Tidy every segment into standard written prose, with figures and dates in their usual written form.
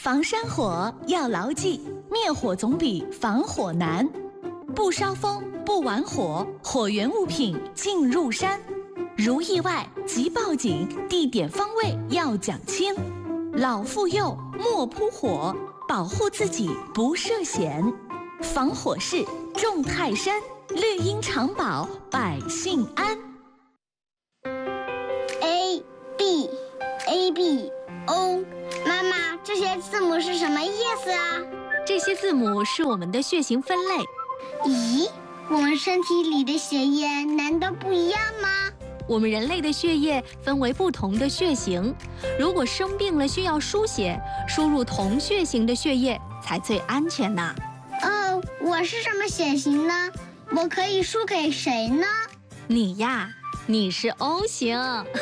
防山火要牢记，灭火总比防火难。不烧风，不玩火，火源物品进入山。如意外即报警，地点方位要讲清。老妇幼莫扑火，保护自己不涉险。防火势重泰山，绿荫长保百姓安。 A B A B O， 妈妈，这些字母是什么意思啊？ 这些字母是我们的血型分类。 咦，我们身体里的血液难道不一样吗？ 我们人类的血液分为不同的血型，如果生病了需要输血，输入同血型的血液才最安全呢。 哦，我是什么血型呢？我可以输给谁呢？ 你呀，你是 O 型。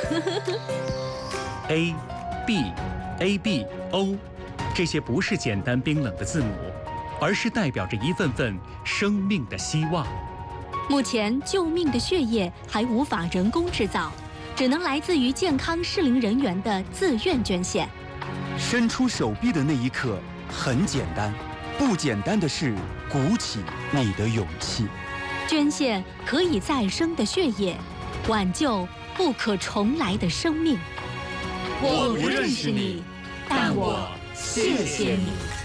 A、B、A、B、O， 这些不是简单冰冷的字母，而是代表着一份份生命的希望。 目前救命的血液还无法人工制造，只能来自于健康适龄人员的自愿捐献。 伸出手臂的那一刻很简单，不简单的是鼓起你的勇气。 捐献可以再生的血液，挽救不可重来的生命。 我不认识你，但我谢谢你。